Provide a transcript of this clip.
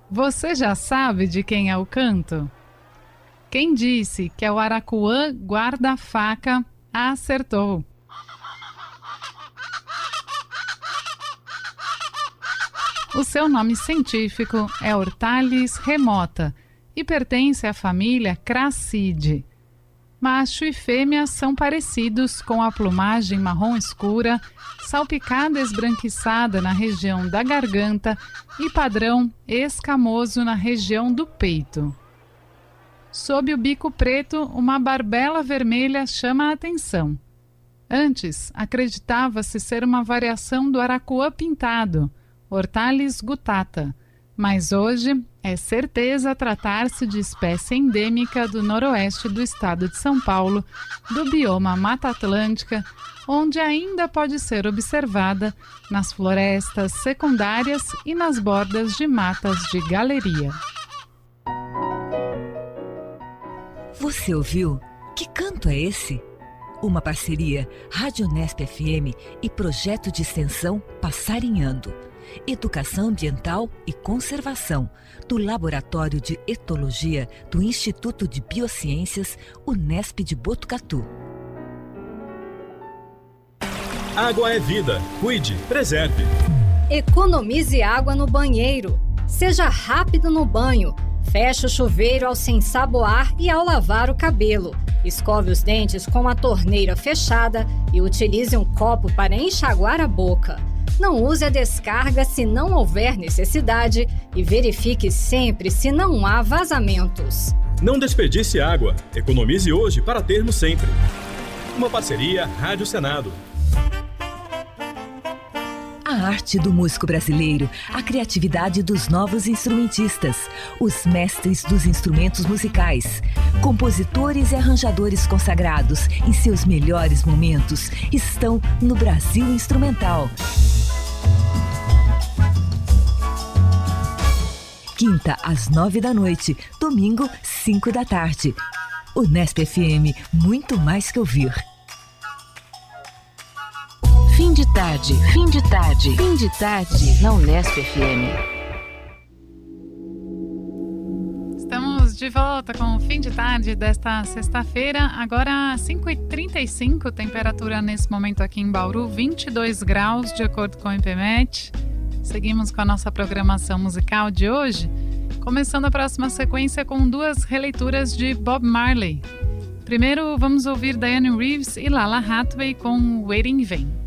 Você já sabe de quem é o canto? Quem disse que é o aracuã guarda-faca acertou. O seu nome científico é Hortalis remota e pertence à família Crassidae. Macho e fêmea são parecidos, com a plumagem marrom escura, salpicada esbranquiçada na região da garganta e padrão escamoso na região do peito. Sob o bico preto, uma barbela vermelha chama a atenção. Antes, acreditava-se ser uma variação do aracuã pintado, Hortalis gutata, mas hoje é certeza tratar-se de espécie endêmica do noroeste do estado de São Paulo, do bioma Mata Atlântica, onde ainda pode ser observada nas florestas secundárias e nas bordas de matas de galeria. Você ouviu? Que canto é esse? Uma parceria Rádio Unesp FM e projeto de extensão Passarinhando. Educação Ambiental e Conservação, do Laboratório de Etologia do Instituto de Biociências, Unesp de Botucatu. Água é vida. Cuide, preserve. Economize água no banheiro. Seja rápido no banho. Feche o chuveiro ao se ensaboar e ao lavar o cabelo. Escove os dentes com a torneira fechada e utilize um copo para enxaguar a boca. Não use a descarga se não houver necessidade e verifique sempre se não há vazamentos. Não desperdice água. Economize hoje para termos sempre. Uma parceria Rádio Senado. A arte do músico brasileiro, a criatividade dos novos instrumentistas, os mestres dos instrumentos musicais, compositores e arranjadores consagrados em seus melhores momentos estão no Brasil Instrumental. Quinta, às 9 da noite, domingo, 5 da tarde. Unesp FM, muito mais que ouvir. Fim de tarde, fim de tarde, fim de tarde na Unesp FM. Estamos de volta com o fim de tarde desta sexta-feira, agora 5h35, temperatura nesse momento aqui em Bauru, 22 graus, de acordo com o IPMET. Seguimos com a nossa programação musical de hoje, começando a próxima sequência com duas releituras de Bob Marley. Primeiro, vamos ouvir Diane Reeves e Lala Hathaway com Waiting in Vain.